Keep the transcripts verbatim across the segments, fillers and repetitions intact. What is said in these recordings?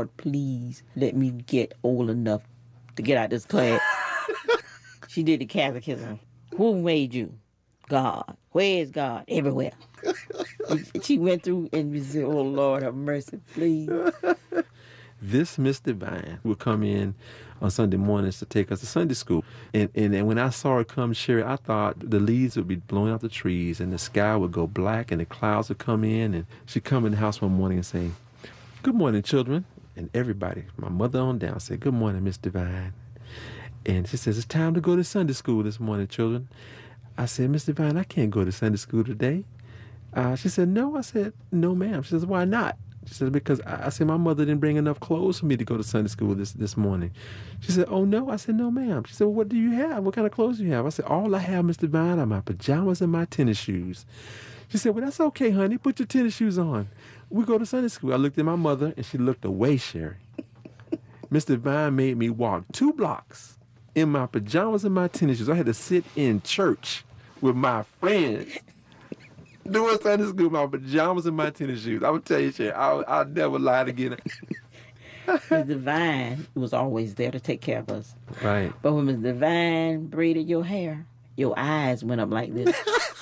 Lord, please let me get old enough to get out this class. She did the catechism. Who made you? God. Where is God? Everywhere. She went through and we said, oh, Lord, have mercy, please. This Miss Divine would come in on Sunday mornings to take us to Sunday school. And, and, and when I saw her come, Sherry, I thought the leaves would be blowing out the trees and the sky would go black and the clouds would come in. And she'd come in the house one morning and say, good morning, children. And everybody, my mother on down, said, good morning, Miss Divine. And she says, it's time to go to Sunday school this morning, children. I said, Miss Divine, I can't go to Sunday school today. Uh, she said, no. I said, no, ma'am. She says, why not? She said, because I, I said, my mother didn't bring enough clothes for me to go to Sunday school this, this morning. She said, oh, no. I said, no, ma'am. She said, well, what do you have? What kind of clothes do you have? I said, all I have, Miss Divine, are my pajamas and my tennis shoes. She said, well, that's okay, honey. Put your tennis shoes on. We go to Sunday school. I looked at my mother, and she looked away, Sherry. Miss Divine made me walk two blocks in my pajamas and my tennis shoes. I had to sit in church with my friends doing Sunday school, my pajamas and my tennis shoes. I would tell you, Sherry, I'll, I'll never lie again. Miss Divine was always there to take care of us. Right. But when Miss Divine braided your hair, your eyes went up like this.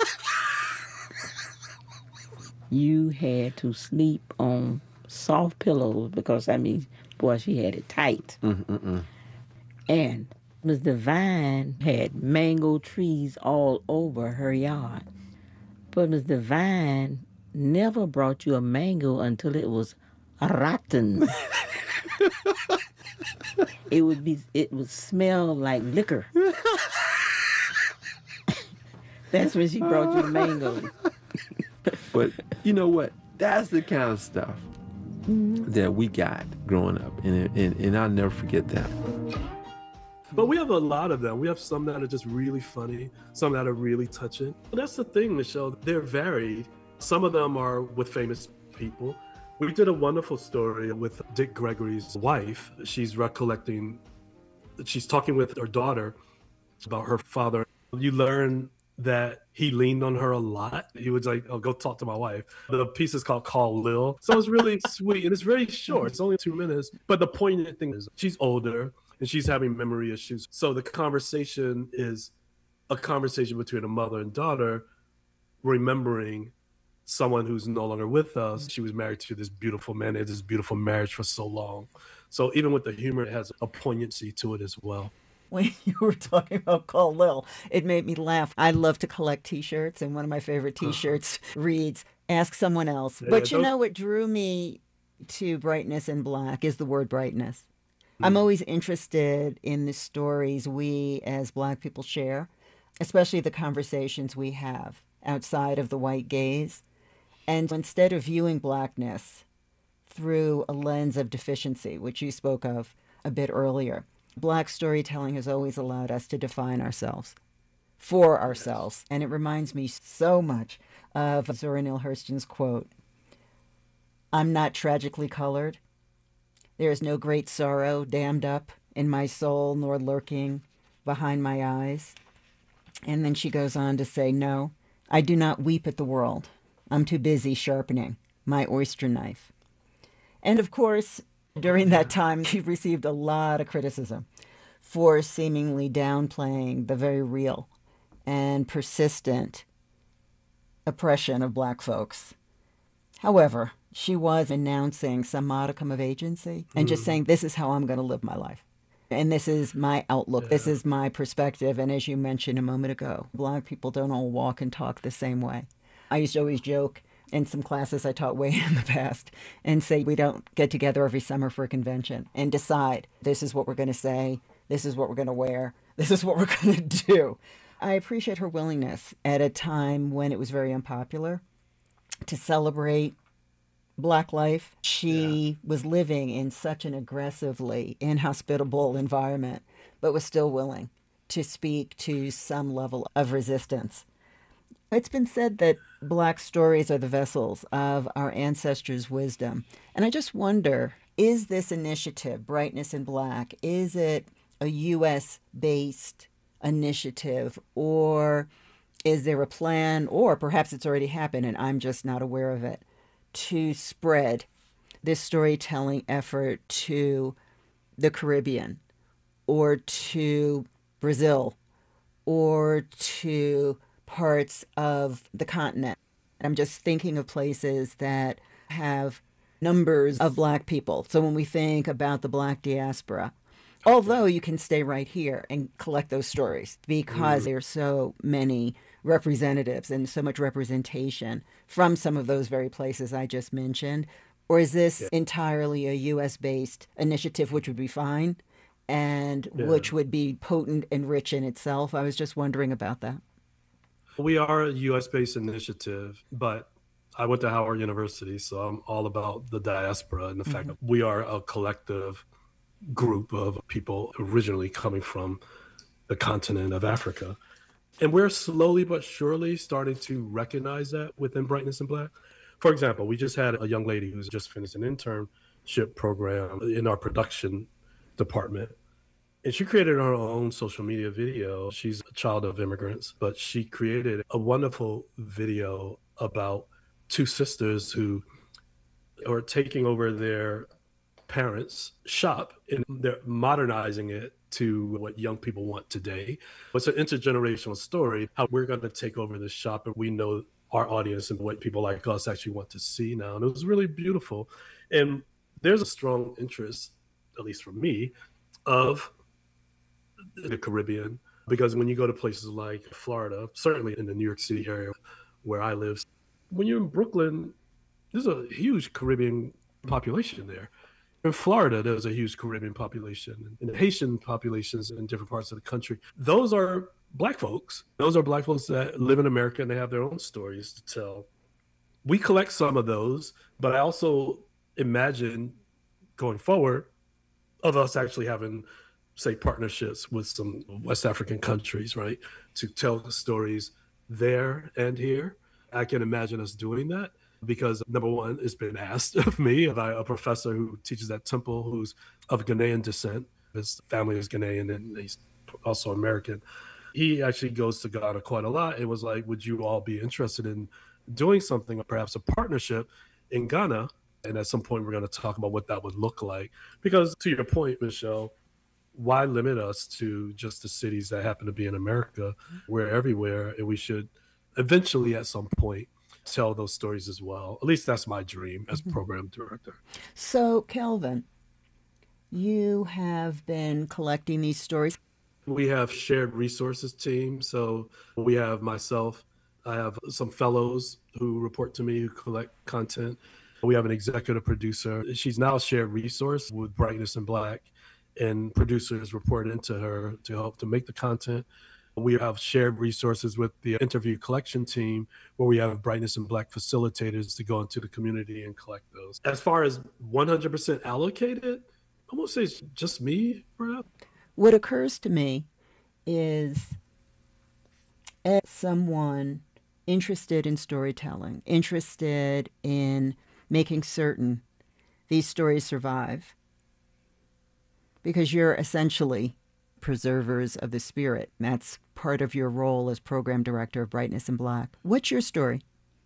You had to sleep on soft pillows because, I mean, boy, she had it tight. Mm-mm-mm. And Miss Divine had mango trees all over her yard. But Miss Divine never brought you a mango until it was rotten. It would be, it would smell like liquor. That's when she brought you the mangoes. But you know what? That's the kind of stuff mm-hmm. that we got growing up, and, and and I'll never forget that. But we have a lot of them. We have some that are just really funny, some that are really touching. But that's the thing, Michelle. They're varied. Some of them are with famous people. We did a wonderful story with Dick Gregory's wife. She's recollecting, she's talking with her daughter about her father. You learn that he leaned on her a lot. He was like, oh, go talk to my wife. The piece is called Call Lil. So it's really sweet, and it's very short. It's only two minutes. But the poignant thing is she's older, and she's having memory issues. So the conversation is a conversation between a mother and daughter, remembering someone who's no longer with us. She was married to this beautiful man, had this beautiful marriage for so long. So even with the humor, it has a poignancy to it as well. When you were talking about Call Lil, it made me laugh. I love to collect T-shirts, and one of my favorite T-shirts reads, ask someone else. Yeah, but you those... know what drew me to Brightness in Black is the word brightness. Mm. I'm always interested in the stories we as Black people share, especially the conversations we have outside of the white gaze. And instead of viewing Blackness through a lens of deficiency, which you spoke of a bit earlier, Black storytelling has always allowed us to define ourselves for ourselves. And it reminds me so much of Zora Neale Hurston's quote, I'm not tragically colored. There is no great sorrow dammed up in my soul, nor lurking behind my eyes. And then she goes on to say, no, I do not weep at the world. I'm too busy sharpening my oyster knife. And of course, during that time, she received a lot of criticism for seemingly downplaying the very real and persistent oppression of Black folks. However, she was announcing some modicum of agency and just saying, this is how I'm going to live my life. And this is my outlook. Yeah. This is my perspective. And as you mentioned a moment ago, Black people don't all walk and talk the same way. I used to always joke in some classes I taught way in the past and say we don't get together every summer for a convention and decide this is what we're going to say, this is what we're going to wear, this is what we're going to do. I appreciate her willingness at a time when it was very unpopular to celebrate Black life. She yeah. was living in such an aggressively inhospitable environment, but was still willing to speak to some level of resistance. It's been said that Black stories are the vessels of our ancestors' wisdom. And I just wonder, is this initiative, Brightness in Black, is it a U S-based initiative, or is there a plan, or perhaps it's already happened and I'm just not aware of it, to spread this storytelling effort to the Caribbean or to Brazil or to parts of the continent. I'm just thinking of places that have numbers of Black people. So when we think about the Black diaspora, although you can stay right here and collect those stories because mm. there's so many representatives and so much representation from some of those very places I just mentioned, or is this yeah. entirely a U S-based initiative, which would be fine and yeah. which would be potent and rich in itself? I was just wondering about that. We are a U S-based initiative, but I went to Howard University, so I'm all about the diaspora and the mm-hmm. fact that we are a collective group of people originally coming from the continent of Africa. And we're slowly but surely starting to recognize that within Brightness in Black. For example, we just had a young lady who's just finished an internship program in our production department. And she created her own social media video. She's a child of immigrants, but she created a wonderful video about two sisters who are taking over their parents' shop and they're modernizing it to what young people want today. It's an intergenerational story, how we're going to take over this shop and we know our audience and what people like us actually want to see now. And it was really beautiful. And there's a strong interest, at least for me, of the Caribbean, because when you go to places like Florida, certainly in the New York City area where I live, when you're in Brooklyn, there's a huge Caribbean population there. In Florida, there's a huge Caribbean population and Haitian populations in different parts of the country. Those are Black folks. Those are Black folks that live in America and they have their own stories to tell. We collect some of those, but I also imagine going forward of us actually having, say, partnerships with some West African countries, right, to tell the stories there and here. I can imagine us doing that because, number one, it's been asked of me by a professor who teaches at Temple who's of Ghanaian descent. His family is Ghanaian and he's also American. He actually goes to Ghana quite a lot and was like, would you all be interested in doing something, perhaps a partnership in Ghana? And at some point, we're going to talk about what that would look like. Because to your point, Michelle, why limit us to just the cities that happen to be in America? We're everywhere, and we should eventually at some point tell those stories as well. At least that's my dream as program director. So, Kelvin, you have been collecting these stories. We have shared resources team. So we have myself, I have some fellows who report to me who collect content. We have an executive producer. She's now a shared resource with Brightness in Black, and producers report into her to help to make the content. We have shared resources with the interview collection team where we have Brightness in Black facilitators to go into the community and collect those. As far as one hundred percent allocated, I won't say it's just me, perhaps. What occurs to me is as someone interested in storytelling, interested in making certain these stories survive, because you're essentially preservers of the spirit. That's part of your role as program director of Brightness in Black. What's your story?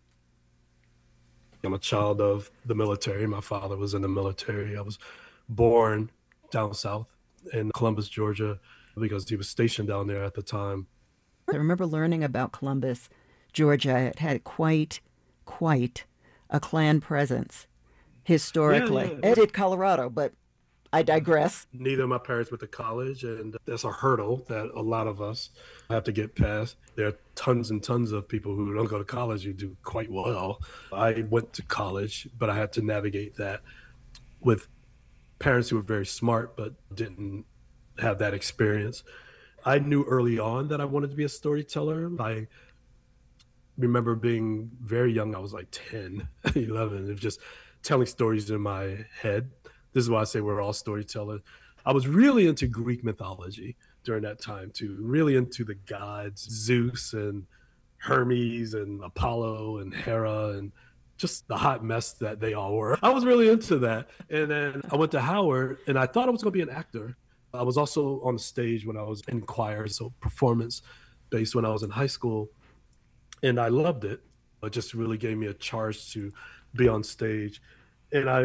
I'm a child of the military. My father was in the military. I was born down south in Columbus, Georgia, because he was stationed down there at the time. I remember learning about Columbus, Georgia. It had quite, quite a Klan presence historically. Yeah, yeah. It did Colorado, but I digress. Neither of my parents went to college, and that's a hurdle that a lot of us have to get past. There are tons and tons of people who don't go to college who do quite well. I went to college, but I had to navigate that with parents who were very smart but didn't have that experience. I knew early on that I wanted to be a storyteller. I remember being very young. I was like ten, eleven, of just telling stories in my head. This is why I say we're all storytellers. I was really into Greek mythology during that time too, really into the gods, Zeus and Hermes and Apollo and Hera and just the hot mess that they all were. I was really into that. And then I went to Howard and I thought I was going to be an actor. I was also on the stage when I was in choir, so performance based when I was in high school. And I loved it. It just really gave me a charge to be on stage. And I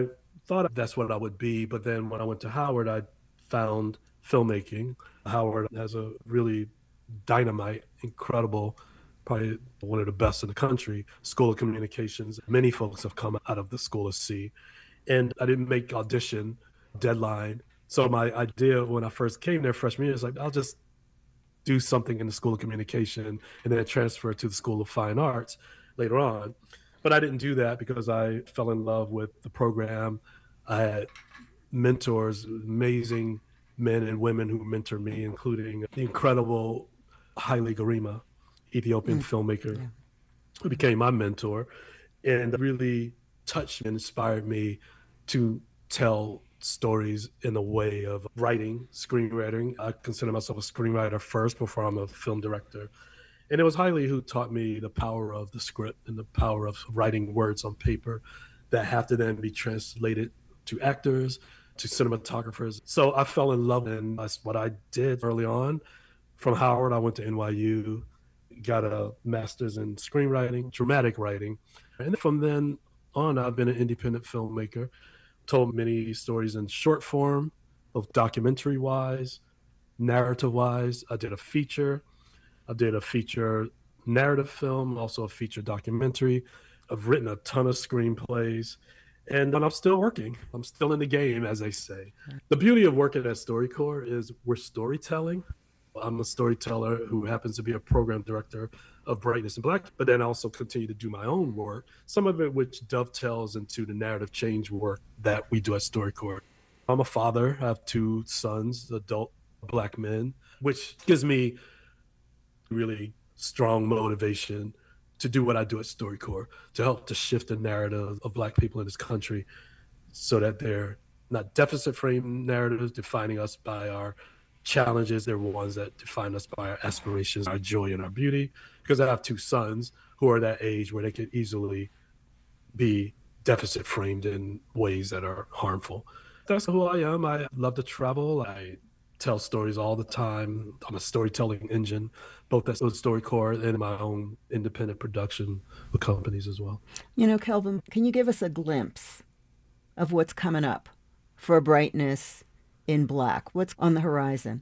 thought that's what I would be. But then when I went to Howard, I found filmmaking. Howard has a really dynamite, incredible, probably one of the best in the country, School of Communications. Many folks have come out of the School of C. And I didn't make audition deadline. So my idea when I first came there freshman year is like, I'll just do something in the School of Communication and then transfer to the School of Fine Arts later on. But I didn't do that because I fell in love with the program. I had mentors, amazing men and women who mentored me, including the incredible Haile Gerima, Ethiopian mm. filmmaker, yeah. who became my mentor and really touched and inspired me to tell stories in the way of writing, screenwriting. I consider myself a screenwriter first before I'm a film director. And it was Haile who taught me the power of the script and the power of writing words on paper that have to then be translated to actors, to cinematographers. So I fell in love, and that's what I did early on. From Howard, I went to N Y U, got a master's in screenwriting, dramatic writing. And from then on, I've been an independent filmmaker, told many stories in short form, both documentary-wise, narrative-wise. I did a feature. I did a feature narrative film, also a feature documentary. I've written a ton of screenplays, and, and I'm still working. I'm still in the game, as they say. The beauty of working at StoryCorps is we're storytelling. I'm a storyteller who happens to be a program director of Brightness in Black, but then I also continue to do my own work, some of it which dovetails into the narrative change work that we do at StoryCorps. I'm a father. I have two sons, adult Black men, which gives me really strong motivation to do what I do at StoryCorps, to help to shift the narrative of Black people in this country so that they're not deficit frame narratives defining us by our challenges. They're ones that define us by our aspirations, our joy, and our beauty. Because I have two sons who are that age where they could easily be deficit framed in ways that are harmful. That's who I am. I love to travel. I tell stories all the time. I'm a storytelling engine, both at StoryCorps and my own independent production with companies as well. You know, Kelvin, can you give us a glimpse of what's coming up for Brightness in Black? What's on the horizon?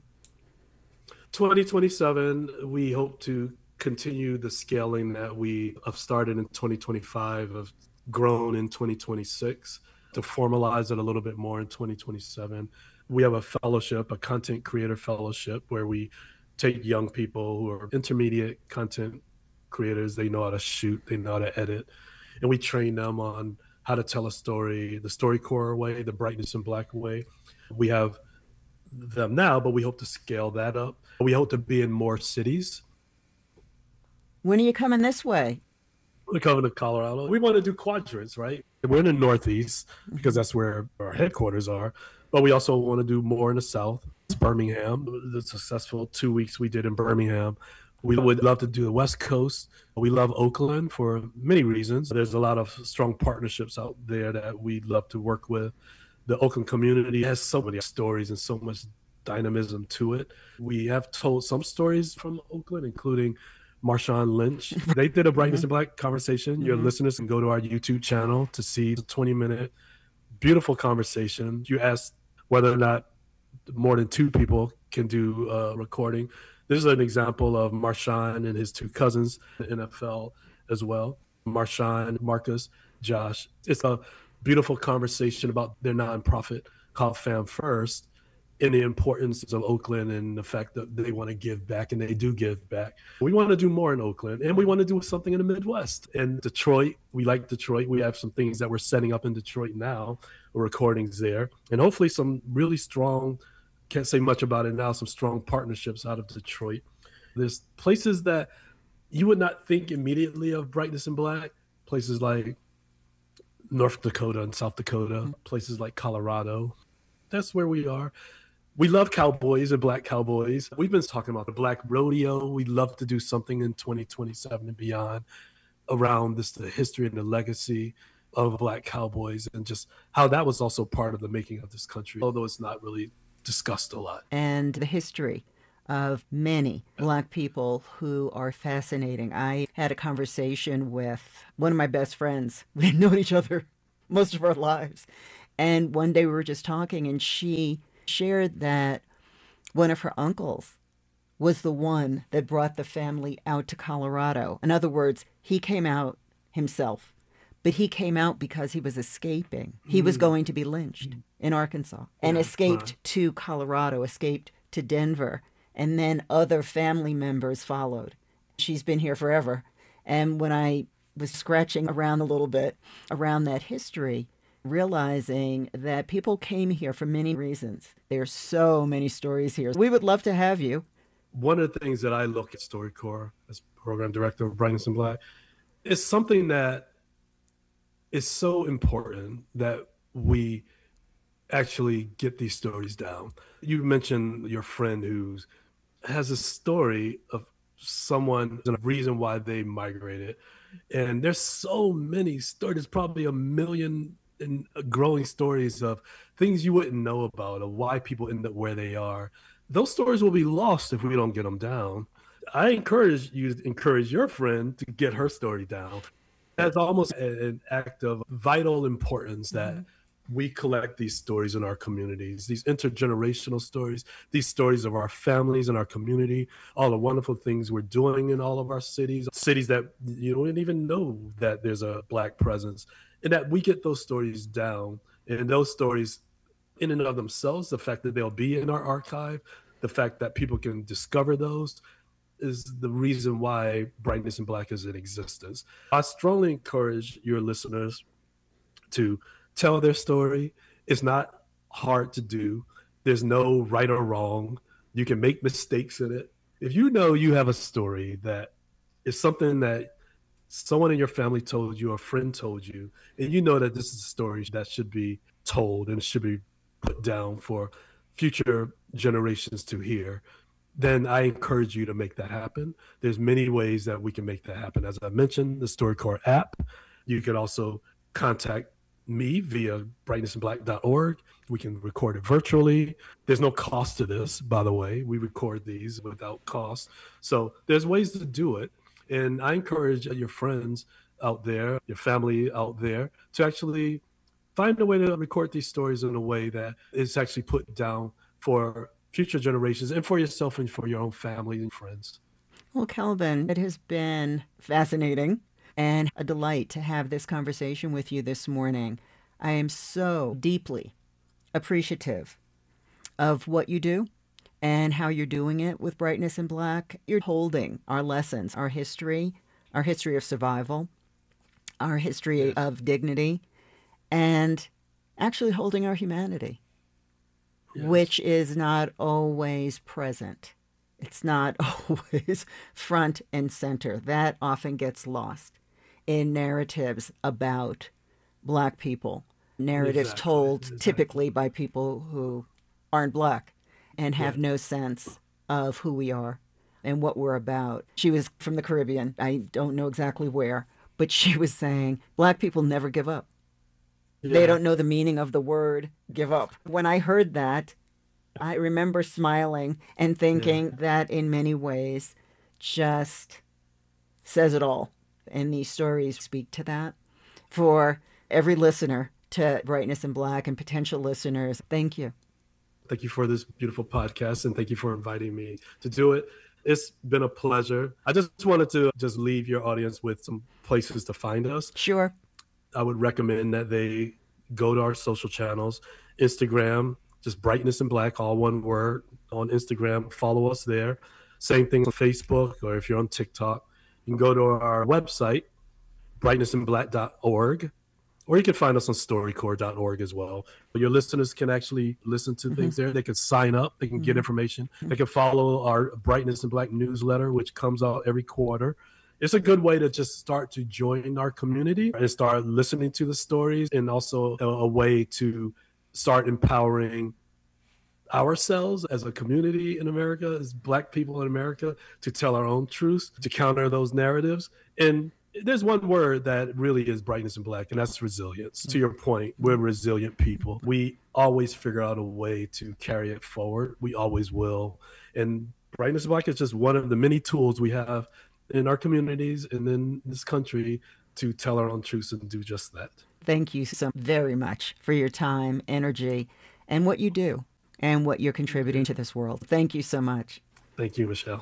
twenty twenty-seven, we hope to continue the scaling that we have started in twenty twenty-five, have grown in twenty twenty-six, to formalize it a little bit more in twenty twenty-seven. We have a fellowship, a content creator fellowship, where we take young people who are intermediate content creators. They know how to shoot, they know how to edit, and we train them on how to tell a story, the StoryCorps way, the Brightness in Black way. We have them now, but we hope to scale that up. We hope to be in more cities. When are you coming this way? We're coming to Colorado. We want to do quadrants, right? We're in the Northeast because that's where our headquarters are, but we also want to do more in the South. It's Birmingham, the successful two weeks we did in Birmingham. We would love to do the West Coast. We love Oakland for many reasons. There's a lot of strong partnerships out there that we'd love to work with. The Oakland community has so many stories and so much dynamism to it. We have told some stories from Oakland, including Marshawn Lynch. They did a Brightness in Black conversation. Your mm-hmm. listeners can go to our YouTube channel to see the twenty minute beautiful conversation. You asked whether or not more than two people can do a recording. This is an example of Marshawn and his two cousins in the N F L as well. Marshawn, Marcus, Josh. It's a beautiful conversation about their nonprofit called Fam First and the importance of Oakland and the fact that they want to give back, and they do give back. We want to do more in Oakland, and we want to do something in the Midwest. And Detroit, we like Detroit. We have some things that we're setting up in Detroit now, recordings there, and hopefully some really strong, can't say much about it now, some strong partnerships out of Detroit. There's places that you would not think immediately of Brightness in Black, places like North Dakota and South Dakota, places like Colorado. That's where we are. We love cowboys and Black cowboys. We've been talking about the Black rodeo. We'd love to do something in twenty twenty-seven and beyond around this, the history and the legacy of Black cowboys, and just how that was also part of the making of this country, although it's not really discussed a lot. And the history of many Black people who are fascinating. I had a conversation with one of my best friends. We had known each other most of our lives. And one day we were just talking, and she shared that one of her uncles was the one that brought the family out to Colorado. In other words, he came out himself, but he came out because he was escaping. He mm. was going to be lynched mm. in Arkansas and yeah, escaped right. to Colorado, escaped to Denver, and then other family members followed. She's been here forever. And when I was scratching around a little bit around that history, realizing that people came here for many reasons. There's so many stories here. We would love to have you. One of the things that I look at StoryCorps as program director of Brightness in Black is something that is so important that we actually get these stories down. You mentioned your friend who has a story of someone and a reason why they migrated. And there's so many stories. There's probably a million and growing stories of things you wouldn't know about, of why people end up where they are. Those stories will be lost if we don't get them down. I encourage you to encourage your friend to get her story down. That's almost an act of vital importance that mm-hmm. we collect these stories in our communities, these intergenerational stories, these stories of our families and our community, all the wonderful things we're doing in all of our cities, cities that you don't even know that there's a Black presence, and that we get those stories down. And those stories in and of themselves, the fact that they'll be in our archive, the fact that people can discover those, is the reason why Brightness in Black is in existence. I strongly encourage your listeners to tell their story. It's not hard to do. There's no right or wrong. You can make mistakes in it. If you know you have a story that is something that someone in your family told you, or a friend told you, and you know that this is a story that should be told and it should be put down for future generations to hear, then I encourage you to make that happen. There's many ways that we can make that happen. As I mentioned, the StoryCorps app. You can also contact me via brightness in black dot org. We can record it virtually. There's no cost to this, by the way. We record these without cost. So there's ways to do it. And I encourage your friends out there, your family out there, to actually find a way to record these stories in a way that is actually put down for future generations and for yourself and for your own family and friends. Well, Kelvin, it has been fascinating and a delight to have this conversation with you this morning. I am so deeply appreciative of what you do and how you're doing it with Brightness in Black. You're holding our lessons, our history, our history of survival, our history yes. of dignity, and actually holding our humanity, yes. which is not always present. It's not always front and center. That often gets lost in narratives about Black people, narratives exactly. told exactly. typically by people who aren't Black and have yeah. no sense of who we are and what we're about. She was from the Caribbean. I don't know exactly where, but she was saying Black people never give up. Yeah. They don't know the meaning of the word give up. When I heard that, I remember smiling and thinking yeah. that in many ways just says it all. And these stories speak to that. For every listener to Brightness in Black and potential listeners, thank you. Thank you for this beautiful podcast, and thank you for inviting me to do it. It's been a pleasure. I just wanted to just leave your audience with some places to find us. Sure. I would recommend that they go to our social channels, Instagram, just Brightness in Black, all one word on Instagram. Follow us there. Same thing on Facebook, or if you're on TikTok, you can go to our website, brightness in black dot org, or you can find us on story corps dot org as well. Your listeners can actually listen to mm-hmm. things there. They can sign up. They can mm-hmm. get information. They can follow our Brightness in Black newsletter, which comes out every quarter. It's a good way to just start to join our community and start listening to the stories, and also a, a way to start empowering ourselves as a community in America, as Black people in America, to tell our own truths, to counter those narratives. And there's one word that really is Brightness in Black, and that's resilience. To your point, we're resilient people. We always figure out a way to carry it forward. We always will. And Brightness in Black is just one of the many tools we have in our communities and in this country to tell our own truths and do just that. thank you so very much for your time, energy, and what you do and what you're contributing to this world. Thank you so much. Thank you, Michelle.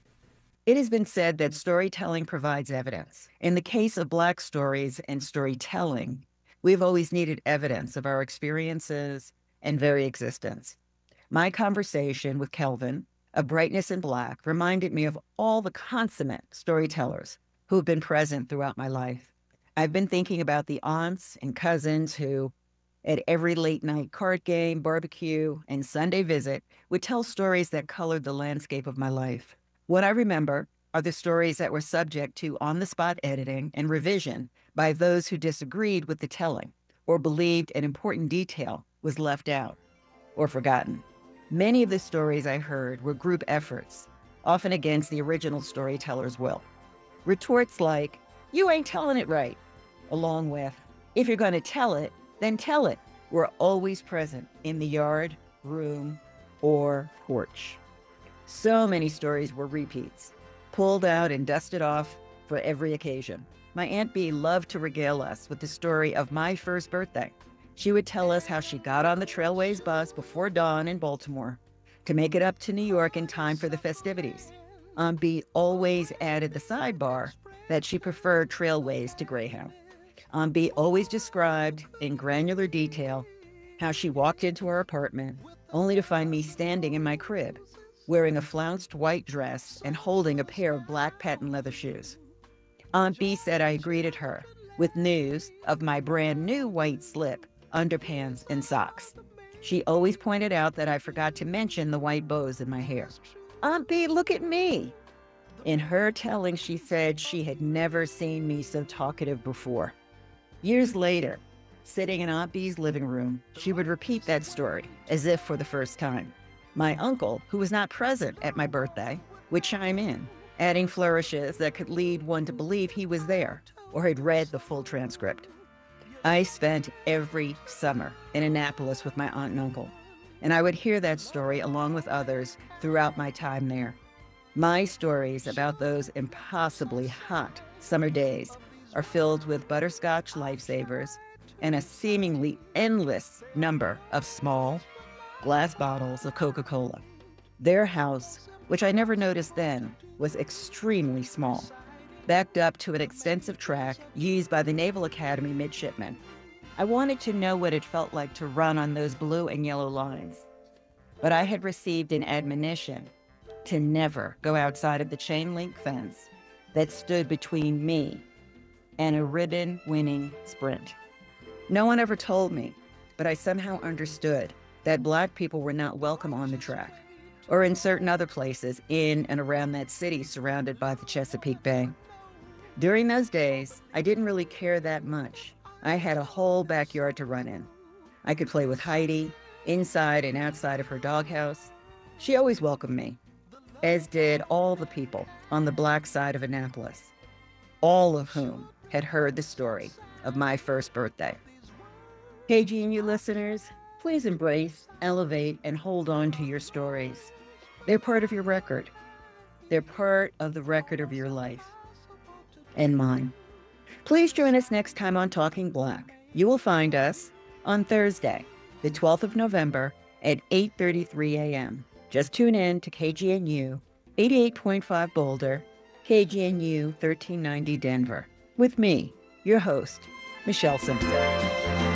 It has been said that storytelling provides evidence. In the case of Black stories and storytelling, we've always needed evidence of our experiences and very existence. My conversation with Kelvin of Brightness in Black reminded me of all the consummate storytellers who have been present throughout my life. I've been thinking about the aunts and cousins who, at every late night card game, barbecue, and Sunday visit, would tell stories that colored the landscape of my life. What I remember are the stories that were subject to on-the-spot editing and revision by those who disagreed with the telling or believed an important detail was left out or forgotten. Many of the stories I heard were group efforts, often against the original storyteller's will. Retorts like, "You ain't telling it right," along with, "If you're going to tell it, then tell it," were always present in the yard, room, or porch. So many stories were repeats, pulled out and dusted off for every occasion. My Aunt Bee loved to regale us with the story of my first birthday. She would tell us how she got on the Trailways bus before dawn in Baltimore to make it up to New York in time for the festivities. Aunt Bee always added the sidebar that she preferred Trailways to Greyhound. Aunt Bee always described in granular detail how she walked into her apartment only to find me standing in my crib, wearing a flounced white dress and holding a pair of black patent leather shoes. Aunt Bee said I greeted her with news of my brand new white slip, underpants, and socks. She always pointed out that I forgot to mention the white bows in my hair. "Aunt Bee, look at me." In her telling, she said she had never seen me so talkative before. Years later, sitting in Aunt Bee's living room, she would repeat that story as if for the first time. My uncle, who was not present at my birthday, would chime in, adding flourishes that could lead one to believe he was there or had read the full transcript. I spent every summer in Annapolis with my aunt and uncle, and I would hear that story along with others throughout my time there. My stories about those impossibly hot summer days are filled with butterscotch lifesavers and a seemingly endless number of small glass bottles of Coca-Cola. Their house, which I never noticed then, was extremely small, backed up to an extensive track used by the Naval Academy midshipmen. I wanted to know what it felt like to run on those blue and yellow lines, but I had received an admonition to never go outside of the chain link fence that stood between me and a ribbon-winning sprint. No one ever told me, but I somehow understood that Black people were not welcome on the track or in certain other places in and around that city surrounded by the Chesapeake Bay. During those days, I didn't really care that much. I had a whole backyard to run in. I could play with Heidi, inside and outside of her doghouse. She always welcomed me, as did all the people on the Black side of Annapolis, all of whom had heard the story of my first birthday. K G N U listeners, please embrace, elevate, and hold on to your stories. They're part of your record. They're part of the record of your life and mine. Please join us next time on Talking Black. You will find us on Thursday, the twelfth of November at eight thirty-three a.m. Just tune in to K G N U eighty-eight point five Boulder, K G N U thirteen ninety Denver, with me, your host, Michelle Simpson.